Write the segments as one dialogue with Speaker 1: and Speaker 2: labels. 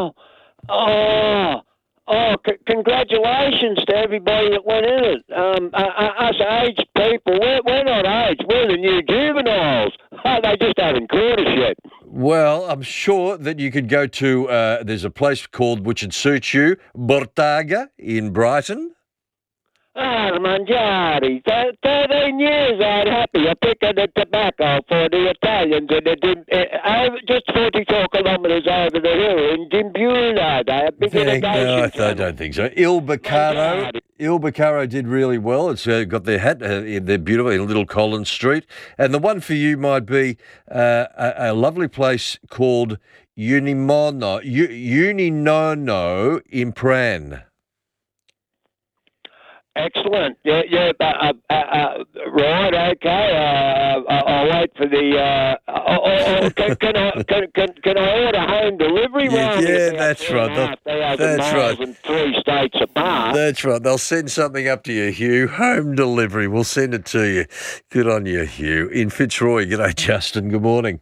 Speaker 1: Oh, congratulations to everybody that went in it. Us aged people, we're not aged, we're the new juveniles. They just haven't caught us yet.
Speaker 2: Well, I'm sure that you could go to, there's a place called, which would suit you, Bortaga in Brighton.
Speaker 1: The Mangiari. 13 years I'd happy a pick of the tobacco for the Italians in just 44 kilometres over the hill in Dimbula. They have big
Speaker 2: No,
Speaker 1: irrigation.
Speaker 2: I don't think so. Il Bacaro did really well. It's got their hat, they're beautiful in Little Collins Street. And the one for you might be a lovely place called Uninono in Pran.
Speaker 1: Excellent. Yeah. Right. Okay. I'll wait for the. Can I order home delivery?
Speaker 2: Yeah, that's right. That's right.
Speaker 1: And 3 states apart.
Speaker 2: That's right. They'll send something up to you, Hugh. Home delivery. We'll send it to you. Good on you, Hugh. In Fitzroy. G'day, Justin. Good morning.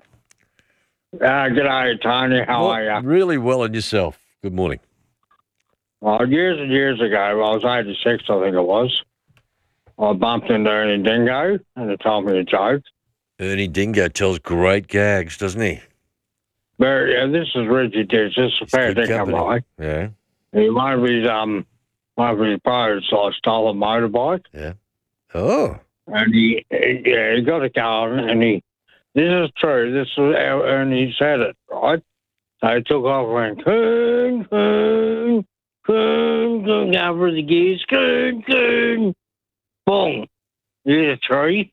Speaker 3: G'day, Tony. How are you?
Speaker 2: Really well, and yourself. Good morning.
Speaker 3: Well, years and years ago, I was 86, I think it was. I bumped into Ernie Dingo, and he told me a joke.
Speaker 2: Ernie Dingo tells great gags, doesn't he?
Speaker 3: But yeah, this is Reggie Ditch. This is a fair dinkum, like.
Speaker 2: Yeah.
Speaker 3: One of his bros stole a motorbike.
Speaker 2: Yeah. Oh.
Speaker 3: And he got a car, and this is true. This is how Ernie said it, right? So he took off and went, coon, over the gears, coon. Boom. You hit a tree.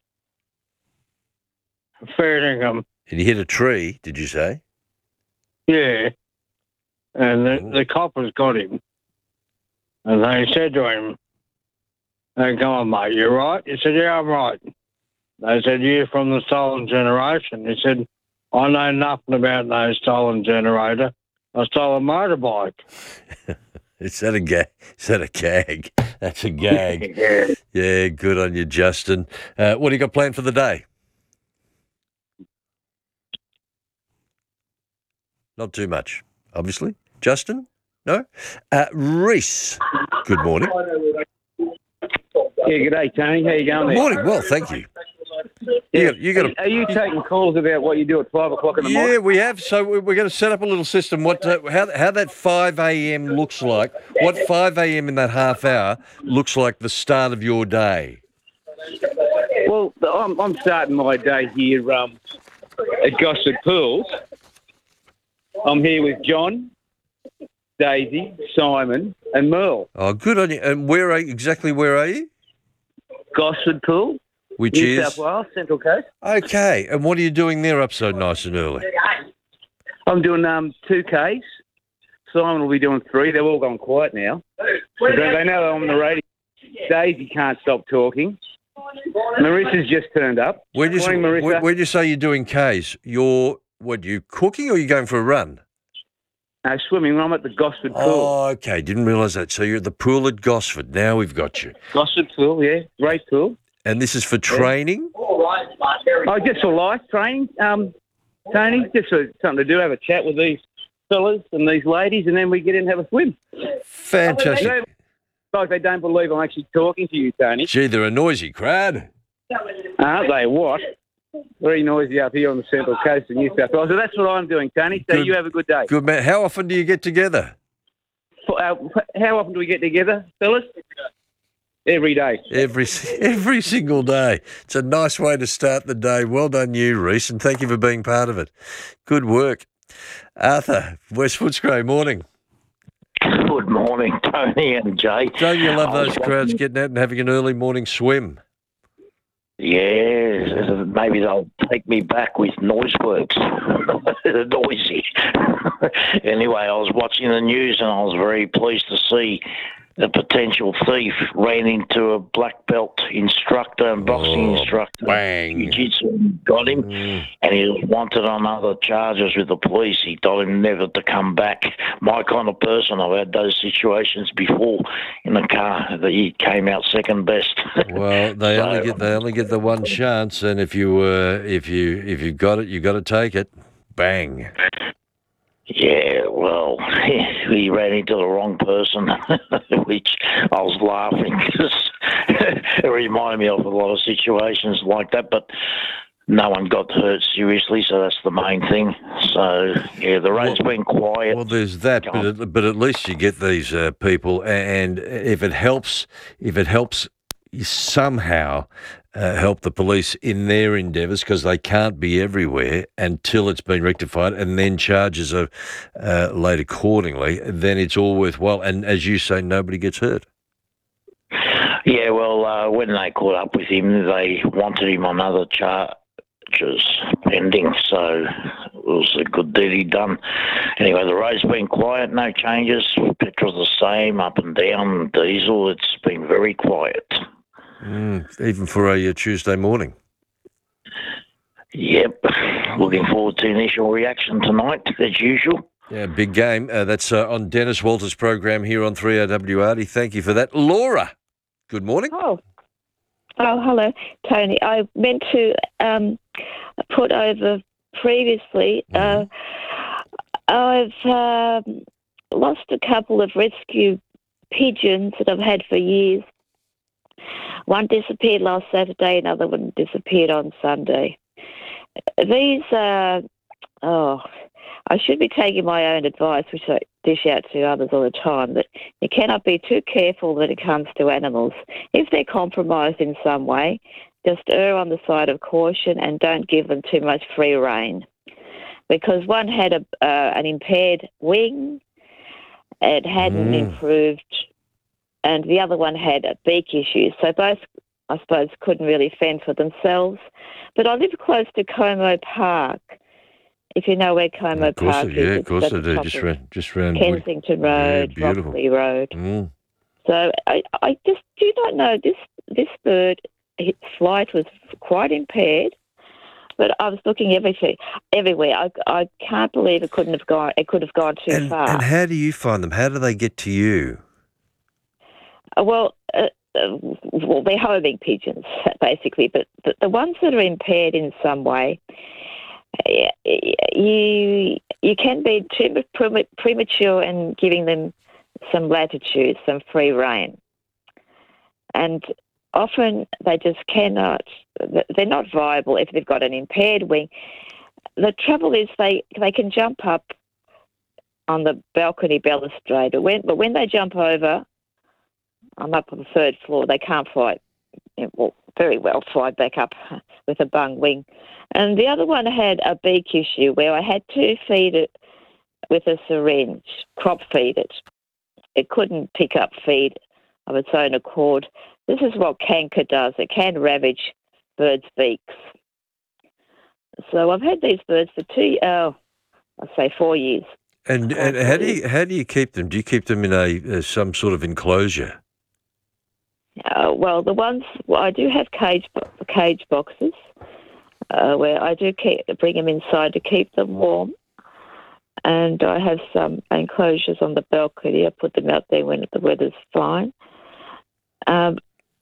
Speaker 3: Fair dinkum.
Speaker 2: And he hit a tree, did you say?
Speaker 3: Yeah. And the coppers got him. And they said to him, "Hey, come on, mate, you right?" He said, "Yeah, I'm right." They said, "You're from the stolen generation." He said, "I know nothing about no stolen generator. I stole a motorbike."
Speaker 2: Is that a gag? Is that a gag? That's a gag. Yeah, good on you, Justin. What do you got planned for the day? Not too much, obviously. Justin? No? Reese, good morning.
Speaker 4: Yeah, good day, Tony. How you going there?
Speaker 2: Morning. Well, thank you.
Speaker 4: Yeah. Are you taking calls about what you do at 5 o'clock in the morning?
Speaker 2: Yeah, we have. So we're going to set up a little system. How that 5 a.m. looks like. What 5 a.m. in that half hour looks like the start of your day.
Speaker 4: Well, I'm starting my day here at Gosford Pools. I'm here with John, Daisy, Simon, and Merle.
Speaker 2: Oh, good on you. And where are you?
Speaker 4: Gosford Pool.
Speaker 2: Which
Speaker 4: New
Speaker 2: is?
Speaker 4: South Wales, Central Coast.
Speaker 2: Okay. And what are you doing there up so nice and early?
Speaker 4: I'm doing 2Ks. Simon will be doing 3. They've all gone quiet now. They know I'm on the radio. Daisy can't stop talking. Marissa's just turned up.
Speaker 2: When you say you're doing Ks, you cooking or are you going for a run?
Speaker 4: Swimming. I'm at the Gosford Pool.
Speaker 2: Oh, okay. Didn't realise that. So you're at the pool at Gosford. Now we've got you.
Speaker 4: Gosford Pool, yeah. Great pool.
Speaker 2: And this is for training?
Speaker 4: Oh, just for life training, Tony. Just for something to do, have a chat with these fellas and these ladies, and then we get in and have a swim.
Speaker 2: Fantastic.
Speaker 4: Like they don't believe I'm actually talking to you, Tony.
Speaker 2: Gee, they're a noisy crowd.
Speaker 4: Aren't they? What? Very noisy up here on the Central Coast of New South Wales. So that's what I'm doing, Tony. So you have a good day.
Speaker 2: Good, man. How often do you get together?
Speaker 4: How often do we get together, fellas? Every day.
Speaker 2: Every single day. It's a nice way to start the day. Well done you, Reese, and thank you for being part of it. Good work. Arthur, West Footscray, morning.
Speaker 5: Good morning, Tony and Jay.
Speaker 2: Don't you love those crowds getting out and having an early morning swim?
Speaker 5: Yes, maybe they'll take me back with Noiseworks. They're noisy. Anyway, I was watching the news and I was very pleased to see a potential thief ran into a black belt instructor and boxing instructor.
Speaker 2: Bang.
Speaker 5: Jiu-jitsu got him, and he was wanted on other charges with the police. He told him never to come back. My kind of person, I've had those situations before in the car. That he came out second best.
Speaker 2: Well, they only get the one chance, and if you got it, you got to take it. Bang.
Speaker 5: Yeah, Well, he ran into the wrong person, which I was laughing because it reminded me of a lot of situations like that, but no one got hurt seriously, so that's the main thing. So, yeah, the road's been quiet.
Speaker 2: Well, there's that, but at least you get these people, and if it helps you somehow help the police in their endeavours, because they can't be everywhere until it's been rectified, and then charges are laid accordingly, then it's all worthwhile. And as you say, nobody gets hurt.
Speaker 5: Yeah, well, when they caught up with him, they wanted him on other charges pending, so it was a good deed he'd done. Anyway, the road's been quiet, no changes. Petrol's the same, up and down. Diesel, it's been very quiet.
Speaker 2: Even for a Tuesday morning.
Speaker 5: Yep. Looking forward to initial reaction tonight, as usual.
Speaker 2: Yeah, big game. That's on Dennis Walters' program here on 3RWRD. Thank you for that. Laura, good morning.
Speaker 6: Oh, hello, Tony. I meant to put over previously. I've lost a couple of rescue pigeons that I've had for years. One disappeared last Saturday, another one disappeared on Sunday. These I should be taking my own advice, which I dish out to others all the time, that you cannot be too careful when it comes to animals. If they're compromised in some way, just err on the side of caution and don't give them too much free rein. Because one had an impaired wing, it hadn't improved, and the other one had a beak issue. So both, I suppose, couldn't really fend for themselves. But I live close to Como Park, if you know where Como Park is.
Speaker 2: Yeah, of course I do. Just round
Speaker 6: Kensington Road, Rockley Road. So I just do not know, this bird, its flight was quite impaired, but I was looking everywhere. I can't believe it could have gone too far.
Speaker 2: And how do you find them? How do they get to you?
Speaker 6: Well, they're homing pigeons, basically, but the ones that are impaired in some way, you can be too premature in giving them some latitude, some free rein. And often they just cannot, they're not viable if they've got an impaired wing. The trouble is they can jump up on the balcony balustrade, but when they jump over, I'm up on the third floor, they can't fly, very well fly back up with a bung wing. And the other one had a beak issue where I had to feed it with a syringe, crop feed it. It couldn't pick up feed of its own accord. This is what canker does. It can ravage birds' beaks. So I've had these birds for 4 years.
Speaker 2: And how do you keep them? Do you keep them in some sort of enclosure?
Speaker 6: Well, I do have cage boxes where I do bring them inside to keep them warm, and I have some enclosures on the balcony. I put them out there when the weather's fine. No,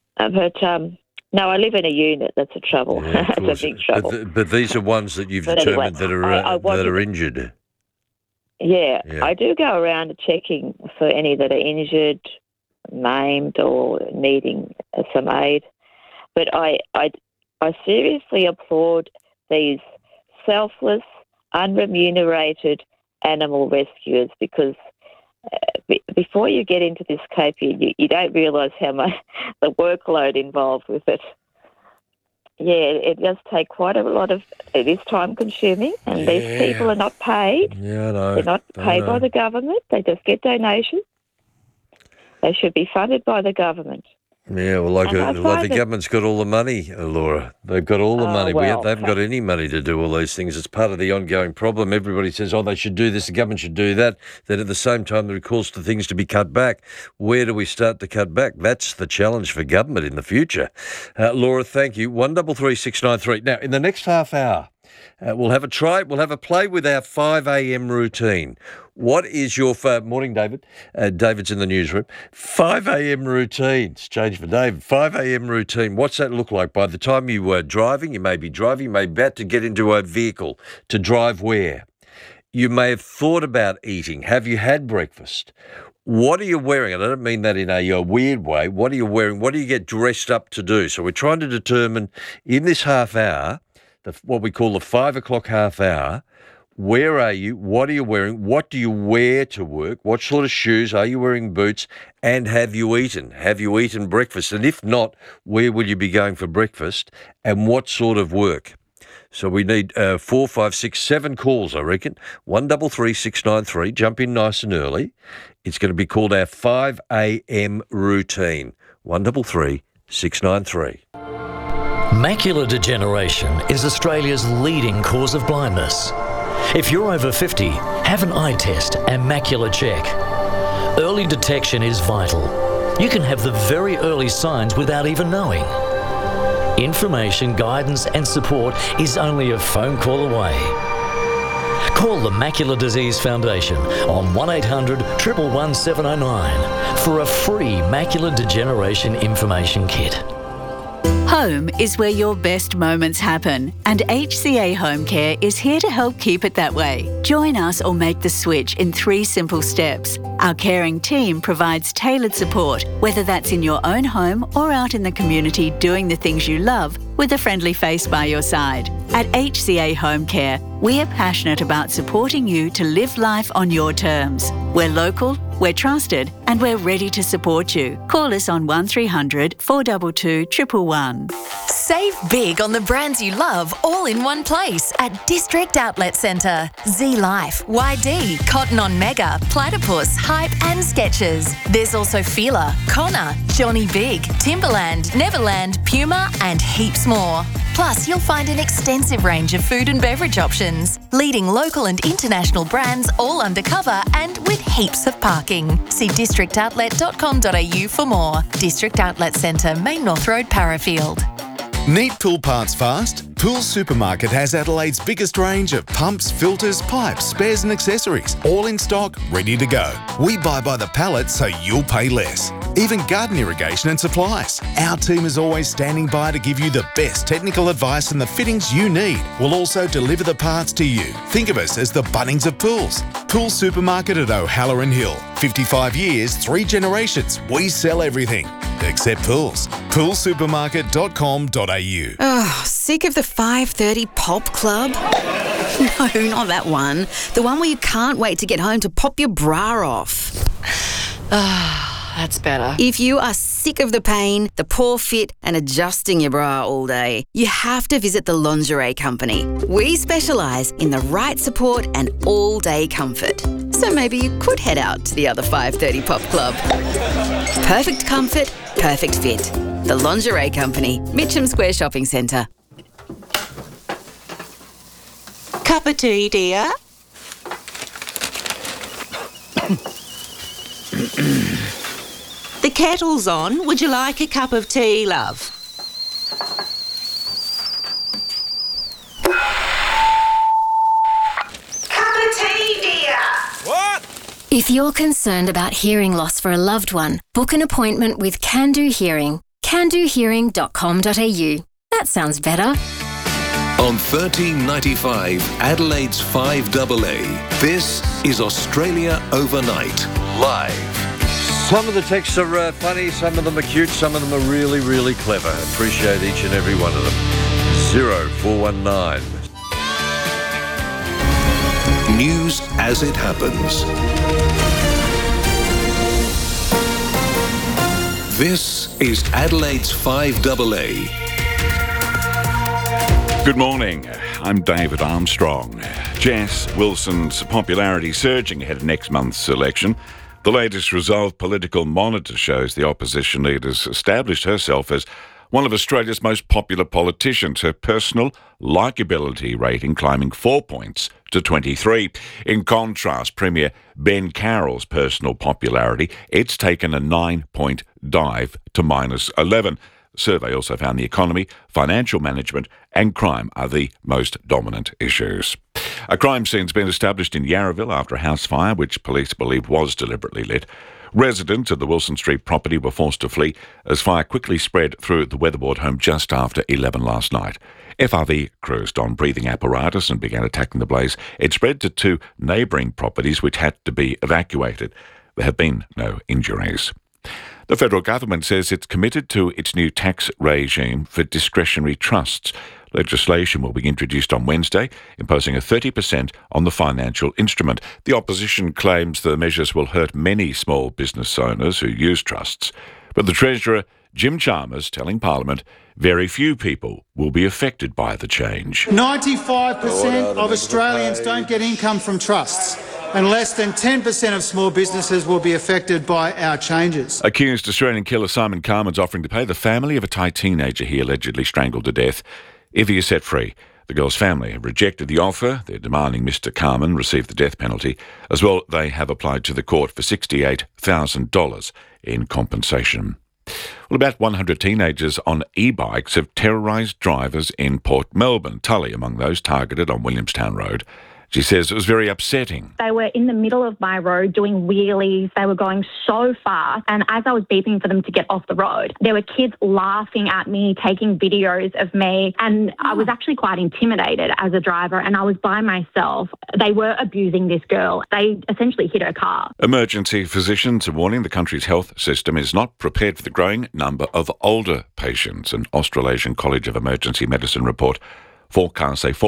Speaker 6: I live in a unit. That's a trouble.
Speaker 2: Yeah,
Speaker 6: that's a big trouble.
Speaker 2: But these are ones that you've determined that are injured.
Speaker 6: Yeah, I do go around checking for any that are injured, maimed, or needing some aid. But I seriously applaud these selfless, unremunerated animal rescuers, because before you get into this cape, you don't realise how much the workload involved with it. Yeah, it does take quite a lot of. It is time consuming, and these people are not paid.
Speaker 2: Yeah, I know.
Speaker 6: They're not paid by the government. They just get donations. They should be funded by the government.
Speaker 2: Yeah, well, like the government's got all the money, Laura. They've got all the money. They haven't got any money to do all these things. It's part of the ongoing problem. Everybody says, they should do this, the government should do that. Then at the same time, there are calls for things to be cut back. Where do we start to cut back? That's the challenge for government in the future. Laura, thank you. 133693. Now, in the next half hour, we'll have a play with our 5 a.m. routine. What is your morning, David? David's in the newsroom. 5 a.m. routine. It's changed for David. 5 a.m. routine. What's that look like? By the time you were driving, you may be about to get into a vehicle to drive where? you may have thought about eating. Have you had breakfast? What are you wearing? And I don't mean that in a weird way. What are you wearing? What do you get dressed up to do? So we're trying to determine in this half hour, what we call the 5 o'clock half hour, where are you? What are you wearing? What do you wear to work? What sort of shoes? Are you wearing boots? And have you eaten? Have you eaten breakfast? And if not, where will you be going for breakfast? And what sort of work? So we need 4, 5, 6, 7 calls, I reckon. 133 693. Jump in nice and early. It's going to be called our 5 a.m. routine. 133 693.
Speaker 7: Macular degeneration is Australia's leading cause of blindness. If you're over 50, have an eye test and macular check. Early detection is vital. You can have the very early signs without even knowing. Information, guidance and support is only a phone call away. Call the Macular Disease Foundation on 1800 111 709 for a free macular degeneration information kit.
Speaker 8: Home is where your best moments happen, and HCA Home Care is here to help keep it that way. Join us or make the switch in 3 simple steps. Our caring team provides tailored support, whether that's in your own home or out in the community doing the things you love with a friendly face by your side. At HCA Home Care, we are passionate about supporting you to live life on your terms. We're local, we're trusted, and we're ready to support you. Call us on 1300 422 111.
Speaker 9: Save big on the brands you love all in one place at District Outlet Centre. Z Life, YD, Cotton On Mega, Platypus, Hype and Skechers. There's also Fila, Connor, Johnny Big, Timberland, Neverland, Puma and heaps more. Plus, you'll find an extensive range of food and beverage options. Leading local and international brands all undercover and with heaps of parking. See districtoutlet.com.au for more. District Outlet Centre, Main North Road, Parafield.
Speaker 10: Need pool parts fast? Pool Supermarket has Adelaide's biggest range of pumps, filters, pipes, spares and accessories, all in stock, ready to go. We buy by the pallet so you'll pay less. Even garden irrigation and supplies. Our team is always standing by to give you the best technical advice and the fittings you need. We'll also deliver the parts to you. Think of us as the Bunnings of pools. Pool Supermarket at O'Halloran Hill. 55 years, 3 generations. We sell everything. Except pools. Poolsupermarket.com.au.
Speaker 11: Oh, sick of the 5:30 pop club? No, not that one. The one where you can't wait to get home to pop your bra off.
Speaker 12: That's better.
Speaker 11: If you are sick of the pain, the poor fit and adjusting your bra all day, you have to visit the Lingerie Company. We specialise in the right support and all-day comfort. So maybe you could head out to the other 5:30 pop club. Perfect comfort, perfect fit. The Lingerie Company, Mitcham Square Shopping Centre.
Speaker 13: Cup of tea, dear? The kettle's on. Would you like a cup of tea, love? Cup of tea, dear.
Speaker 14: What? If you're concerned about hearing loss for a loved one, book an appointment with Can Do Hearing. CanDoHearing.com.au. That sounds better.
Speaker 15: On 1395 Adelaide's 5AA, this is Australia Overnight, live.
Speaker 2: Some of the texts are funny, some of them are cute, some of them are really, really clever. Appreciate each and every one of them. 0419.
Speaker 15: News as it happens. This is Adelaide's 5AA.
Speaker 16: Good morning. I'm David Armstrong. Jess Wilson's popularity surging ahead of next month's election. The latest Resolve Political Monitor shows the opposition leader's established herself as one of Australia's most popular politicians, her personal likeability rating climbing 4 points to 23. In contrast, Premier Ben Carroll's personal popularity, it's taken a 9-point dive to -11. The survey also found the economy, financial management and crime are the most dominant issues. A crime scene's been established in Yarraville after a house fire, which police believe was deliberately lit. Residents of the Wilson Street property were forced to flee as fire quickly spread through the Weatherboard home just after 11 last night. FRV cruised on breathing apparatus and began attacking the blaze. It spread to 2 neighbouring properties which had to be evacuated. There have been no injuries. The federal government says it's committed to its new tax regime for discretionary trusts. Legislation will be introduced on Wednesday, imposing a 30% on the financial instrument. The opposition claims the measures will hurt many small business owners who use trusts. But the Treasurer, Jim Chalmers, telling Parliament very few people will be affected by the change.
Speaker 17: 95% of Australians don't get income from trusts, and less than 10% of small businesses will be affected by our changes.
Speaker 16: Accused Australian killer Simon Carman's offering to pay the family of a Thai teenager he allegedly strangled to death if he is set free. The girl's family have rejected the offer. They're demanding Mr. Carman receive the death penalty. As well, they have applied to the court for $68,000 in compensation. Well, about 100 teenagers on e-bikes have terrorised drivers in Port Melbourne. Tully among those targeted on Williamstown Road. She says it was very upsetting.
Speaker 18: They were in the middle of my road doing wheelies. They were going so fast. And as I was beeping for them to get off the road, there were kids laughing at me, taking videos of me. And I was actually quite intimidated as a driver, and I was by myself. They were abusing this girl. They essentially hit her car.
Speaker 16: Emergency physicians are warning the country's health system is not prepared for the growing number of older patients. An Australasian College of Emergency Medicine report forecasts a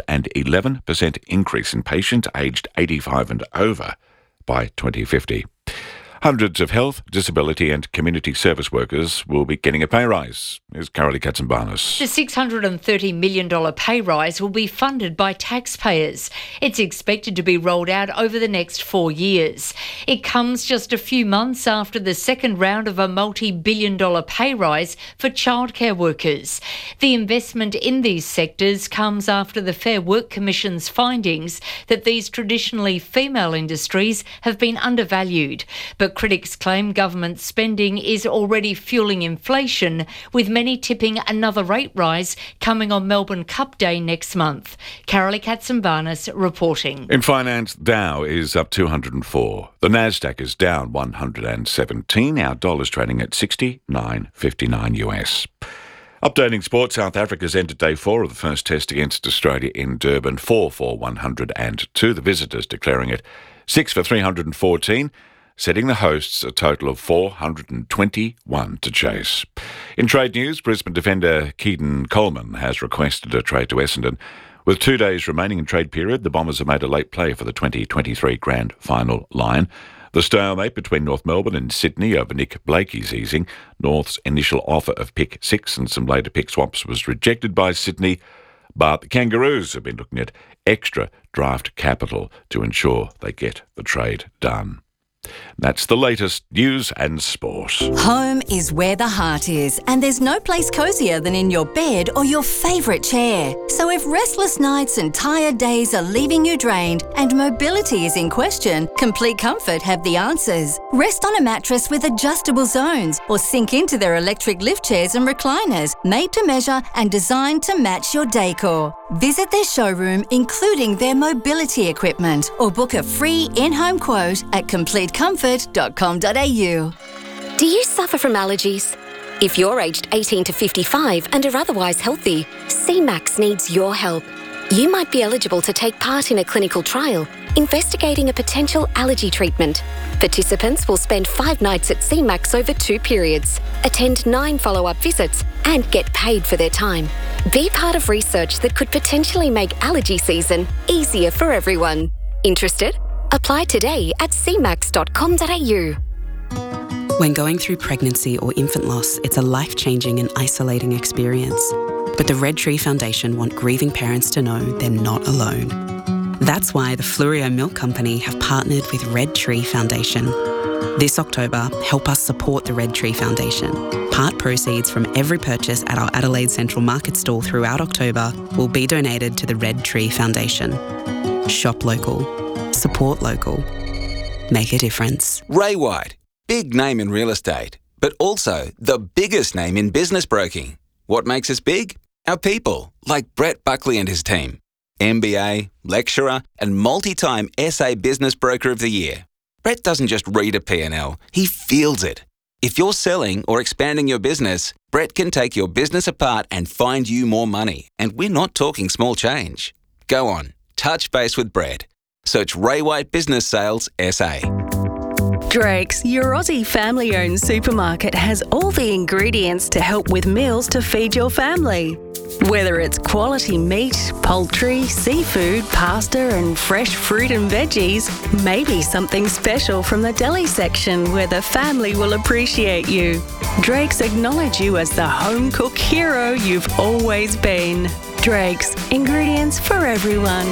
Speaker 16: 411% increase in patients aged 85 and over by 2050. Hundreds of health, disability and community service workers will be getting a pay rise. Here's Carolee Katsimbanis.
Speaker 19: The $630 million pay rise will be funded by taxpayers. It's expected to be rolled out over the next 4 years. It comes just a few months after the second round of a multi-billion-dollar pay rise for childcare workers. The investment in these sectors comes after the Fair Work Commission's findings that these traditionally female industries have been undervalued. But critics claim government spending is already fueling inflation, with many tipping another rate rise coming on Melbourne Cup Day next month. Carolee Katsimbanis reporting.
Speaker 16: In finance, Dow is up 204. The Nasdaq is down 117. Our dollar's trading at 69.59 US. Updating sport, South Africa's entered day 4 of the first test against Australia in Durban, 4 for 102. The visitors declaring it 6 for 314. Setting the hosts a total of 421 to chase. In trade news, Brisbane defender Keaton Coleman has requested a trade to Essendon. With 2 days remaining in trade period, the Bombers have made a late play for the 2023 Grand Final line. The stalemate between North Melbourne and Sydney over Nick Blakey's easing. North's initial offer of pick 6 and some later pick swaps was rejected by Sydney, but the Kangaroos have been looking at extra draft capital to ensure they get the trade done. That's the latest news and sport.
Speaker 8: Home is where the heart is, and there's no place cosier than in your bed or your favourite chair. So if restless nights and tired days are leaving you drained and mobility is in question, Complete Comfort have the answers. Rest on a mattress with adjustable zones or sink into their electric lift chairs and recliners, made to measure and designed to match your decor. Visit their showroom, including their mobility equipment, or book a free in-home quote at completecomfort.com.au.
Speaker 20: Do you suffer from allergies? If you're aged 18 to 55 and are otherwise healthy, CMAX needs your help. You might be eligible to take part in a clinical trial investigating a potential allergy treatment. Participants will spend 5 nights at CMAX over 2 periods, attend 9 follow-up visits, and get paid for their time. Be part of research that could potentially make allergy season easier for everyone. Interested? Apply today at cmax.com.au.
Speaker 21: When going through pregnancy or infant loss, it's a life-changing and isolating experience. But the Red Tree Foundation want grieving parents to know they're not alone. That's why the Flurio Milk Company have partnered with Red Tree Foundation. This October, help us support the Red Tree Foundation. Part proceeds from every purchase at our Adelaide Central Market stall throughout October will be donated to the Red Tree Foundation. Shop local. Support local. Make a difference.
Speaker 22: Ray White, big name in real estate, but also the biggest name in business broking. What makes us big? Our people, like Brett Buckley and his team. MBA, lecturer, and multi-time SA Business Broker of the Year. Brett doesn't just read a P&L, he feels it. If you're selling or expanding your business, Brett can take your business apart and find you more money. And we're not talking small change. Go on, touch base with Brett. Search Ray White Business Sales SA.
Speaker 1: Drake's, your Aussie family-owned supermarket, has all the ingredients to help with meals to feed your family. Whether it's quality meat, poultry, seafood, pasta and fresh fruit and veggies, maybe something special from the deli section where the family will appreciate you. Drake's acknowledge you as the home cook hero you've always been. Drake's, ingredients for everyone.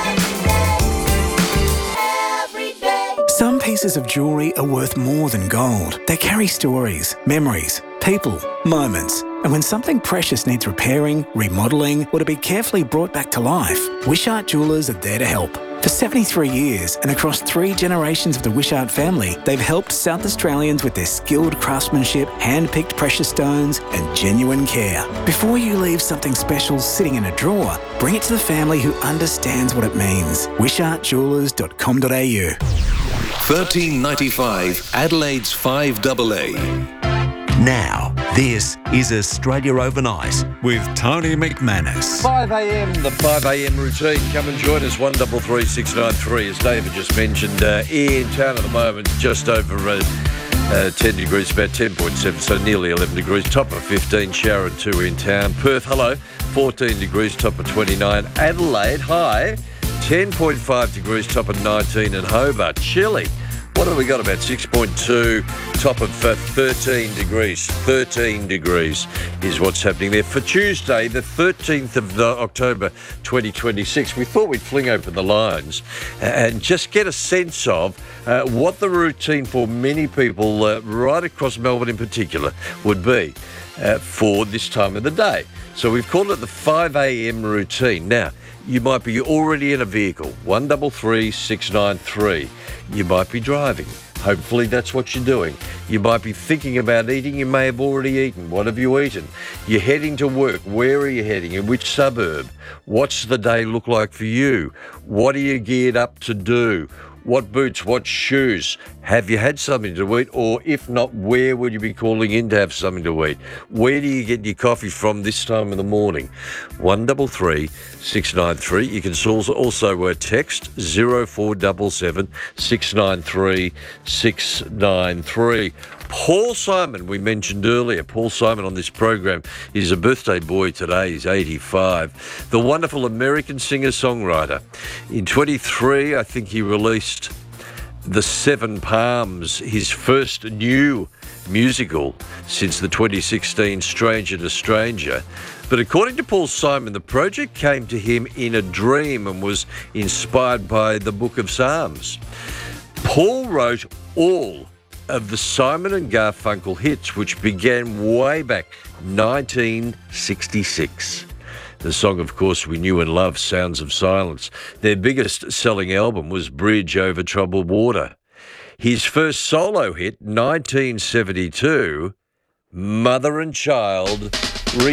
Speaker 3: Some pieces of jewellery are worth more than gold. They carry stories, memories, people, moments. And when something precious needs repairing, remodelling, or to be carefully brought back to life, Wishart Jewellers are there to help. For 73 years and across 3 generations of the Wishart family, they've helped South Australians with their skilled craftsmanship, hand-picked precious stones and genuine care. Before you leave something special sitting in a drawer, bring it to the family who understands what it means. WishartJewellers.com.au.
Speaker 15: 1395 Adelaide's 5AA.
Speaker 23: Now, this is Australia Overnight with Tony McManus.
Speaker 2: 5 a.m, the 5 a.m. routine. Come and join us, 133693. As David just mentioned, in town at the moment, just over 10 degrees, about 10.7, so nearly 11 degrees. Top of 15, Sharon 2 in town. Perth, hello, 14 degrees, top of 29. Adelaide, high, 10.5 degrees, top of 19. And Hobart, chilly. What have we got? About 6.2, top of 13 degrees. 13 degrees is what's happening there. For Tuesday, the 13th of October 2026, we thought we'd fling open the lines and just get a sense of what the routine for many people right across Melbourne in particular would be for this time of the day. So we've called it the 5 a.m. routine. Now, you might be already in a vehicle, 133693. You might be driving. Hopefully that's what you're doing. You might be thinking about eating. You may have already eaten. What have you eaten? You're heading to work. Where are you heading? In which suburb? What's the day look like for you? What are you geared up to do? What boots? What shoes? Have you had something to eat? Or if not, where would you be calling in to have something to eat? Where do you get your coffee from this time of the morning? 133693. You can also text 0477 693 693. Paul Simon, we mentioned earlier. Paul Simon on this program is a birthday boy today. He's 85. The wonderful American singer-songwriter. In 23, I think he released The Seven Palms, his first new musical since the 2016 Stranger to Stranger. But according to Paul Simon, the project came to him in a dream and was inspired by the Book of Psalms. Paul wrote all of the Simon and Garfunkel hits, which began way back 1966. The song, of course, we knew and loved, Sounds of Silence. Their biggest selling album was Bridge Over Troubled Water. His first solo hit, 1972, Mother and Child